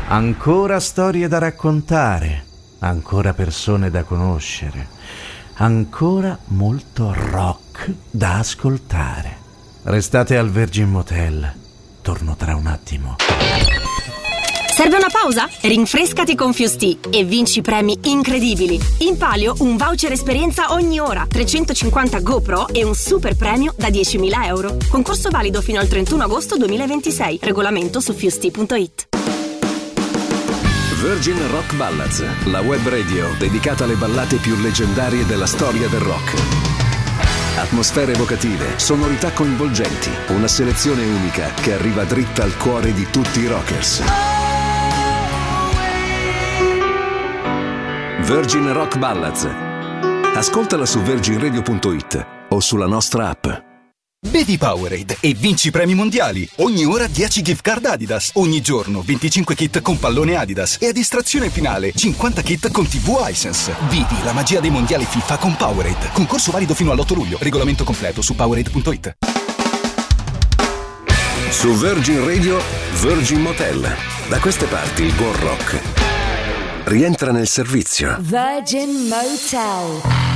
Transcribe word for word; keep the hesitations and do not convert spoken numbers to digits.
Ancora storie da raccontare, ancora persone da conoscere, ancora molto rock da ascoltare. Restate al Virgin Motel. Torno tra un attimo. Serve una pausa? Rinfrescati con Fusti e vinci premi incredibili. In palio un voucher esperienza ogni ora, trecentocinquanta GoPro e un super premio da diecimila euro. Concorso valido fino al trentuno agosto duemilaventisei. Regolamento su fusti punto it. Virgin Rock Ballads, la web radio dedicata alle ballate più leggendarie della storia del rock. Atmosfere evocative, sonorità coinvolgenti, una selezione unica che arriva dritta al cuore di tutti i rockers. Virgin Rock Ballads. Ascoltala su virgin radio punto it o sulla nostra app. Bevi Powerade e vinci premi mondiali. Ogni ora dieci gift card Adidas. Ogni giorno venticinque kit con pallone Adidas. E a distrazione finale cinquanta kit con tivù Hisense. Vivi la magia dei mondiali FIFA con Powerade. Concorso valido fino all'otto luglio. Regolamento completo su powerade punto it. Su Virgin Radio, Virgin Motel. Da queste parti il buon rock rientra nel servizio. Virgin Motel.